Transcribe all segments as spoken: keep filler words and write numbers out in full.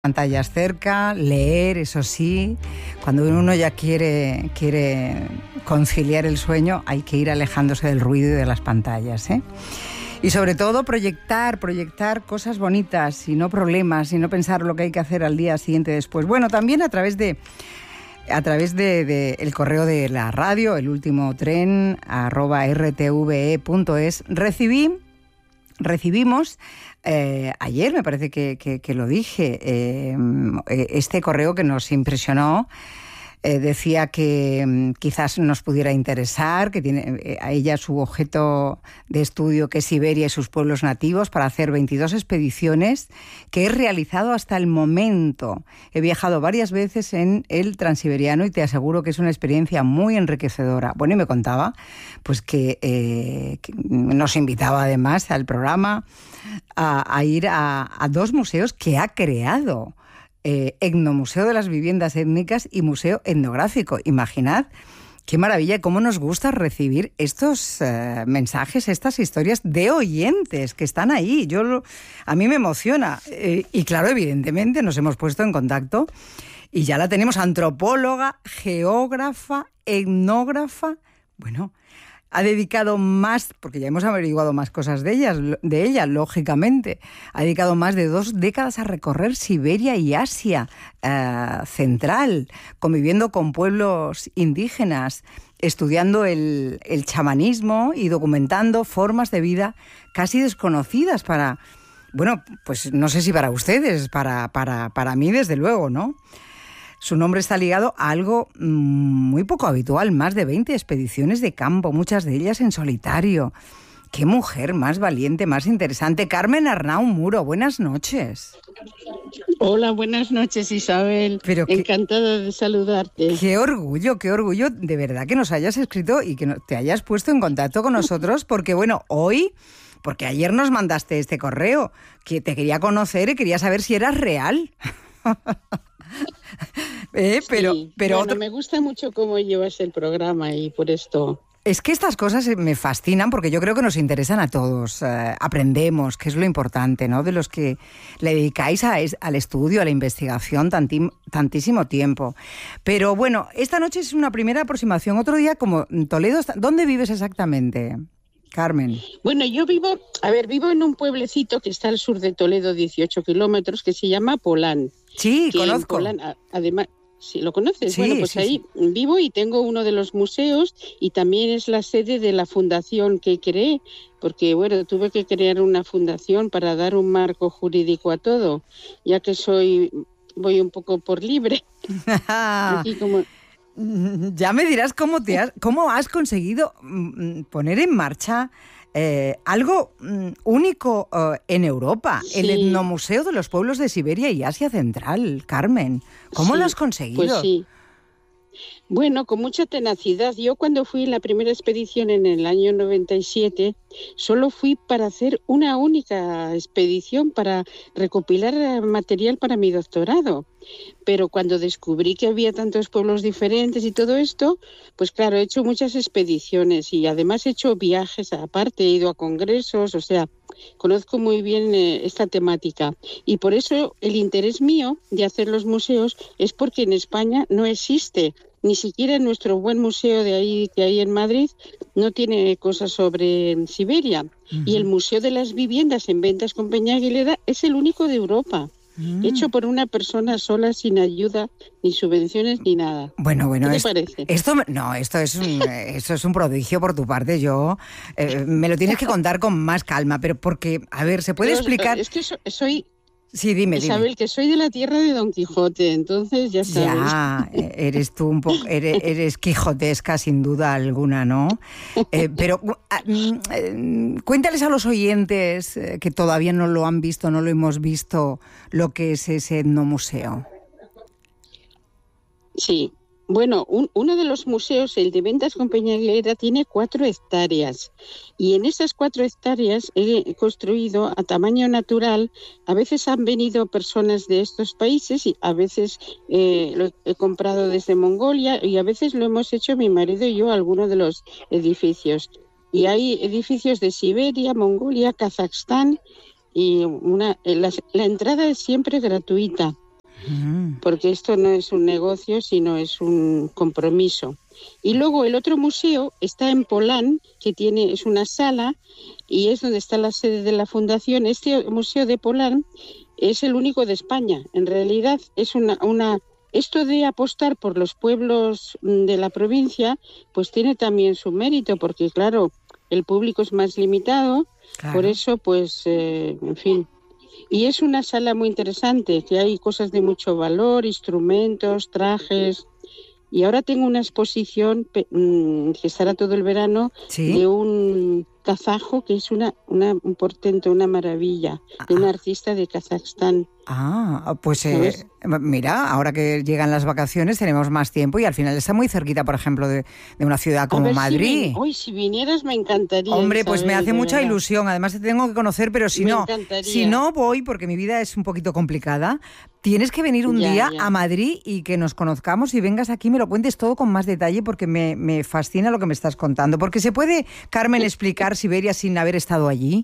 Pantallas cerca, leer, eso sí. Cuando uno ya quiere, quiere conciliar el sueño, hay que ir alejándose del ruido y de las pantallas, ¿eh? Y sobre todo proyectar, proyectar cosas bonitas y no problemas, y no pensar lo que hay que hacer al día siguiente después. Bueno, también a través de a través de, de el correo de la radio, el último tren, arroba r t v e punto es, recibí, recibimos Eh, ayer me parece que, que, que lo dije, eh, este correo que nos impresionó. Eh, decía que um, quizás nos pudiera interesar, que tiene eh, a ella su objeto de estudio, que es Siberia y sus pueblos nativos, para hacer veintidós expediciones que he realizado hasta el momento. He viajado varias veces en el Transiberiano y te aseguro que es una experiencia muy enriquecedora. Bueno, y me contaba pues que, eh, que nos invitaba además al programa a, a ir a, a dos museos que ha creado. Eh, Etnomuseo de las Viviendas Étnicas y Museo Etnográfico. Imaginad qué maravilla y cómo nos gusta recibir estos eh, mensajes, estas historias de oyentes que están ahí. Yo lo, a mí me emociona. Eh, y claro, evidentemente nos hemos puesto en contacto y ya la tenemos, antropóloga, geógrafa, etnógrafa. Bueno, ha dedicado más, porque ya hemos averiguado más cosas de, ellas, de ella, lógicamente, ha dedicado más de dos décadas a recorrer Siberia y Asia eh, Central, conviviendo con pueblos indígenas, estudiando el, el chamanismo y documentando formas de vida casi desconocidas para, bueno, pues no sé si para ustedes, para, para, para mí desde luego, ¿no? Su nombre está ligado a algo muy poco habitual, más de veinte expediciones de campo, muchas de ellas en solitario. ¡Qué mujer más valiente, más interesante! Carmen Arnau Muro, buenas noches. Hola, buenas noches, Isabel. Pero qué, encantada de saludarte. ¡Qué orgullo, qué orgullo! De verdad que nos hayas escrito y que te hayas puesto en contacto con nosotros, porque bueno, hoy, porque ayer nos mandaste este correo, que te quería conocer y quería saber si eras real. Eh, pero, sí, pero bueno, otro... me gusta mucho cómo llevas el programa y por esto... Es que estas cosas me fascinan porque yo creo que nos interesan a todos. Eh, aprendemos, que es lo importante, ¿no? De los que le dedicáis a es, al estudio, a la investigación tantim, tantísimo tiempo. Pero bueno, esta noche es una primera aproximación. Otro día, como Toledo, ¿dónde vives exactamente, Carmen? Bueno, yo vivo, a ver, vivo en un pueblecito que está al sur de Toledo, dieciocho kilómetros, que se llama Polán. Sí, conozco. Polán, además, ¿sí lo conoces? Sí, bueno, pues sí, ahí sí. vivo y tengo uno de los museos y también es la sede de la fundación que creé, porque bueno, tuve que crear una fundación para dar un marco jurídico a todo, ya que soy, voy un poco por libre. Aquí como... Ya me dirás cómo te has, cómo has conseguido poner en marcha eh, algo mm, único uh, en Europa, sí. El Etnomuseo de los Pueblos de Siberia y Asia Central, Carmen. ¿Cómo sí, lo has conseguido? Pues sí. Bueno, con mucha tenacidad. Yo cuando fui en la primera expedición en el año noventa y siete, solo fui para hacer una única expedición, para recopilar material para mi doctorado. Pero cuando descubrí que había tantos pueblos diferentes y todo esto, pues claro, he hecho muchas expediciones y además he hecho viajes aparte, he ido a congresos, o sea, conozco muy bien eh, esta temática. Y por eso el interés mío de hacer los museos es porque en España no existe. Ni siquiera nuestro buen museo de ahí, que hay en Madrid, no tiene cosas sobre Siberia. Uh-huh. Y el Museo de las Viviendas en Ventas con Peña Aguilera es el único de Europa. Uh-huh. Hecho por una persona sola, sin ayuda, ni subvenciones, ni nada. Bueno, bueno, ¿qué te es, parece? Esto, no, esto es, un, esto es un prodigio por tu parte. Yo eh, me lo tienes que contar con más calma, pero porque, a ver, ¿se puede pero, explicar? Es que so, soy... Sí, dime, Isabel, dime. que soy de la tierra de Don Quijote, entonces ya sabes. Ya, eres tú un poco, eres, eres quijotesca sin duda alguna, ¿no? Eh, pero eh, cuéntales a los oyentes que todavía no lo han visto, no lo hemos visto, lo que es ese etnomuseo. Sí. Bueno, un, uno de los museos, el de Ventas con Peña Aguilera, tiene cuatro hectáreas y en esas cuatro hectáreas he construido a tamaño natural. A veces han venido personas de estos países y a veces eh, lo he comprado desde Mongolia y a veces lo hemos hecho mi marido y yo, algunos de los edificios. Y hay edificios de Siberia, Mongolia, Kazajstán y una, la, la entrada es siempre gratuita. mm. porque esto no es un negocio, sino es un compromiso. Y luego el otro museo está en Polán, que tiene es una sala y es donde está la sede de la fundación. Este museo de Polán es el único de España. En realidad es una, una esto de apostar por los pueblos de la provincia, pues tiene también su mérito, porque claro, el público es más limitado, claro. Por eso pues, eh, en fin. Y es una sala muy interesante, que hay cosas de mucho valor, instrumentos, trajes. Y ahora tengo una exposición que estará todo el verano, ¿sí?, de un kazajo que es una, una, un portento, una maravilla, de un artista de Kazajstán. Ah, pues eh, mira, ahora que llegan las vacaciones tenemos más tiempo y al final está muy cerquita, por ejemplo, de, de una ciudad como a ver, Madrid. Si ven, uy, si vinieras me encantaría. Hombre, Isabel, pues me hace mucha verdad. ilusión. Además te tengo que conocer, pero si me no, encantaría. si no voy, porque mi vida es un poquito complicada, tienes que venir un ya, día ya. a Madrid y que nos conozcamos y vengas aquí y me lo cuentes todo con más detalle, porque me, me fascina lo que me estás contando. Porque se puede, Carmen, explicar Siberia sin haber estado allí.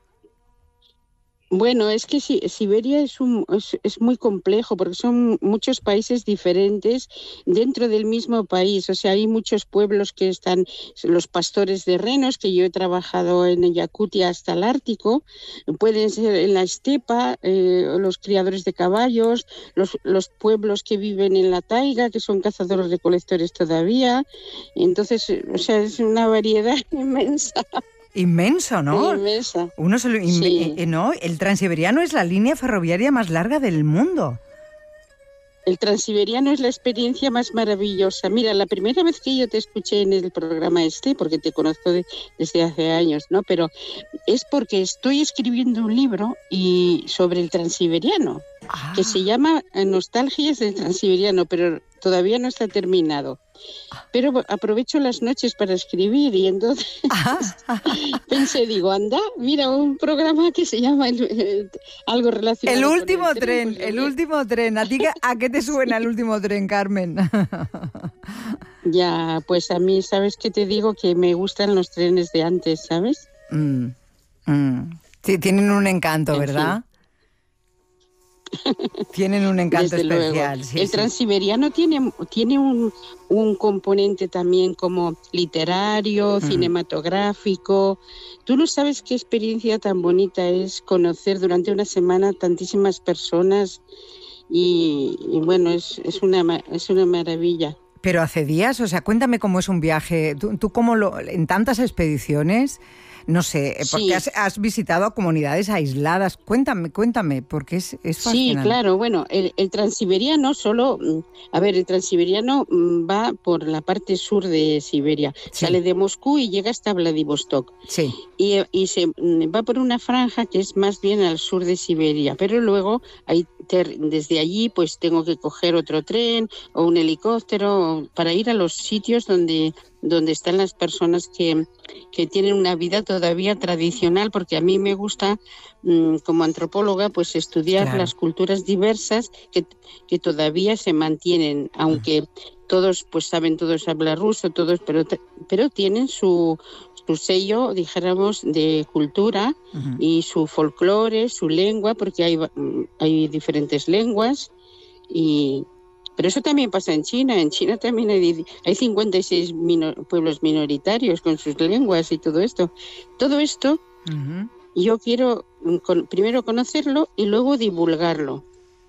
Bueno, es que si, Siberia es, un, es, es muy complejo porque son muchos países diferentes dentro del mismo país. O sea, hay muchos pueblos que están, los pastores de renos, que yo he trabajado en Yakutia hasta el Ártico, pueden ser en la estepa, eh, los criadores de caballos, los, los pueblos que viven en la taiga, que son cazadores recolectores todavía. Entonces, o sea, es una variedad inmensa. Inmenso, ¿no? Inmensa. Uno se lo, sí. eh, ¿no? El Transiberiano es la línea ferroviaria más larga del mundo. El Transiberiano es la experiencia más maravillosa. Mira, la primera vez que yo te escuché en el programa este, porque te conozco de, desde hace años, ¿no? Pero es porque estoy escribiendo un libro y sobre el Transiberiano, ah. que se llama Nostalgias del Transiberiano, pero todavía no está terminado. Pero aprovecho las noches para escribir y entonces pensé, digo, anda, mira, un programa que se llama el, el, algo relacionado el con último el tren. tren, Pues, el último tren. ¿A ti qué, a qué te suena el último tren, Carmen? Ya, pues a mí, ¿sabes qué te digo? Que me gustan los trenes de antes, ¿sabes? Mm, mm. Sí, tienen un encanto, en ¿verdad? Fin. Tienen un encanto Desde especial. Luego. Sí, el sí. Transiberiano tiene, tiene un, un componente también como literario, mm. cinematográfico. Tú no sabes qué experiencia tan bonita es conocer durante una semana tantísimas personas y, y bueno, es, es, una, es una maravilla. Pero hace días, o sea, cuéntame cómo es un viaje. Tú, tú cómo lo, en tantas expediciones, no sé, porque sí. has, has visitado a comunidades aisladas. Cuéntame, cuéntame, porque es, es fascinante. Sí, claro, bueno, el, el Transiberiano solo, a ver, el Transiberiano va por la parte sur de Siberia, sí. Sale de Moscú y llega hasta Vladivostok. Sí. Y, y se va por una franja que es más bien al sur de Siberia, pero luego hay ter, desde allí pues tengo que coger otro tren o un helicóptero para ir a los sitios donde donde están las personas que, que tienen una vida todavía tradicional, porque a mí me gusta, mmm, como antropóloga, pues estudiar claro. las culturas diversas que, que todavía se mantienen, aunque todos pues saben todos hablar ruso, todos, pero, pero tienen su, su sello, dijéramos, de cultura uh-huh. y su folclore, su lengua, porque hay, hay diferentes lenguas y... Pero eso también pasa en China. En China también hay, hay cincuenta y seis minor, pueblos minoritarios con sus lenguas y todo esto. Todo esto uh-huh. yo quiero con, primero conocerlo y luego divulgarlo.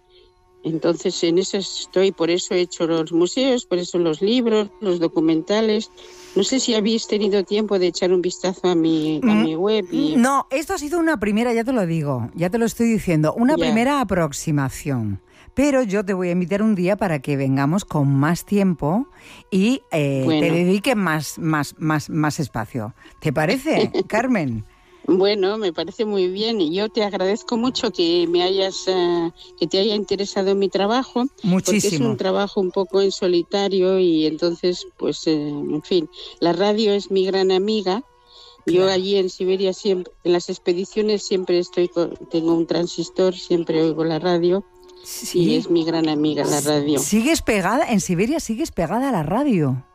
Entonces en eso estoy, por eso he hecho los museos, por eso los libros, los documentales. No sé si habéis tenido tiempo de echar un vistazo a mi, a mi web. Y... No, esto ha sido una primera, ya te lo digo, ya te lo estoy diciendo, una ya. primera aproximación. Pero yo te voy a invitar un día para que vengamos con más tiempo y eh, bueno. te dedique más, más, más, más espacio. ¿Te parece, Carmen? Bueno, me parece muy bien y yo te agradezco mucho que me hayas, uh, que te haya interesado mi trabajo. Muchísimo. Porque es un trabajo un poco en solitario y entonces, pues, eh, en fin, la radio es mi gran amiga. Yo allí en Siberia siempre, en las expediciones siempre estoy, con, tengo un transistor, siempre oigo la radio. Sí, y es mi gran amiga la radio. ¿Sigues pegada? ¿En Siberia sigues pegada a la radio?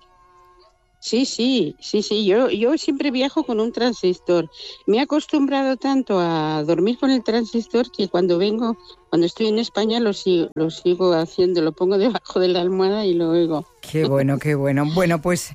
Sí, sí, sí, sí. Yo, yo siempre viajo con un transistor. Me he acostumbrado tanto a dormir con el transistor que cuando vengo cuando estoy en España lo sigo, lo sigo haciendo, lo pongo debajo de la almohada y lo oigo. Qué bueno, qué bueno. Bueno, pues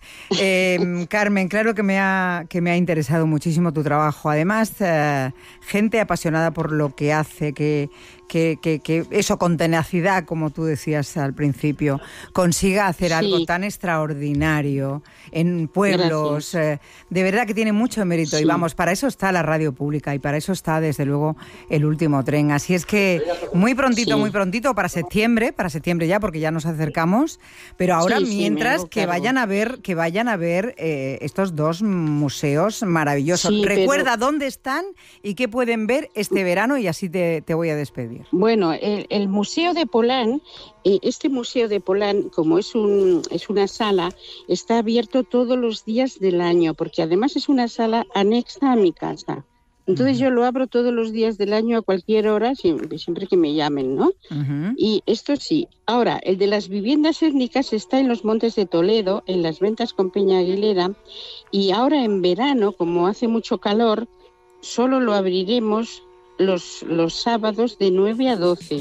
eh, Carmen, claro que me ha que me ha interesado muchísimo tu trabajo. Además, eh, gente apasionada por lo que hace, que, que, que, que eso con tenacidad, como tú decías al principio, consiga hacer sí. algo tan extraordinario en pueblos. Eh, de verdad que tiene mucho mérito. Sí. Y vamos, para eso está la radio pública y para eso está, desde luego, El Último Tren. Así es que muy prontito, sí. muy prontito, para septiembre, para septiembre ya, porque ya nos acercamos, pero ahora... Sí, mientras sí, que cargo. vayan a ver que vayan a ver eh, estos dos museos maravillosos. Sí, Recuerda pero... dónde están y qué pueden ver este verano y así te, te voy a despedir. Bueno, el, el Museo de Polán, eh, este Museo de Polán, como es, un, es una sala, está abierto todos los días del año, porque además es una sala anexa a mi casa. Entonces yo lo abro todos los días del año a cualquier hora, siempre, siempre que me llamen, ¿no? Uh-huh. Y esto sí. Ahora, el de las viviendas étnicas está en los Montes de Toledo, en las Ventas con Peña Aguilera, y ahora en verano, como hace mucho calor, solo lo abriremos los, los sábados de nueve a doce.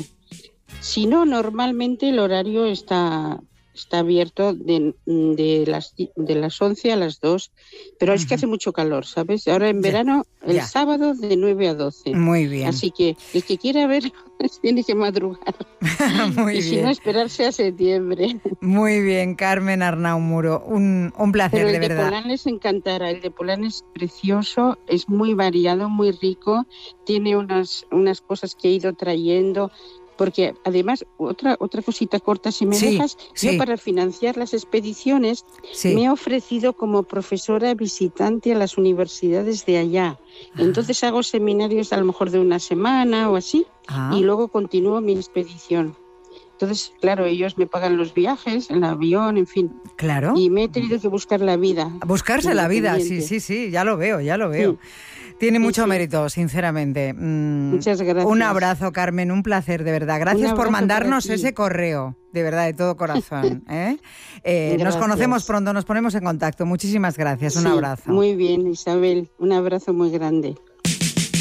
Si no, normalmente el horario está... Está abierto de, de, las, de las once a las dos, pero uh-huh. es que hace mucho calor, ¿sabes? Ahora en verano, el ya. sábado de nueve a doce. Muy bien. Así que el que quiera ver tiene que madrugar. Muy y bien. si no, esperarse a septiembre. Muy bien, Carmen Arnau Muro. Un, un placer, pero de el de verdad. Polán les encantará. El de Polán es precioso, es muy variado, muy rico. Tiene unas, unas cosas que he ido trayendo... Porque además, otra otra cosita corta, si me sí, dejas, sí. yo para financiar las expediciones sí. me he ofrecido como profesora visitante a las universidades de allá. Entonces hago seminarios a lo mejor de una semana o así ah. y luego continúo mi expedición. Entonces, claro, ellos me pagan los viajes, el avión, en fin. Claro. Y me he tenido que buscar la vida. Buscarse la vida, sí, sí, sí, ya lo veo, ya lo veo. Sí. Tiene mucho sí. mérito, sinceramente. Mm, Muchas gracias. Un abrazo, Carmen, un placer, de verdad. Gracias por mandarnos ese correo, de verdad, de todo corazón. ¿eh? Eh, nos conocemos pronto, nos ponemos en contacto. Muchísimas gracias, un sí, abrazo. Muy bien, Isabel, un abrazo muy grande.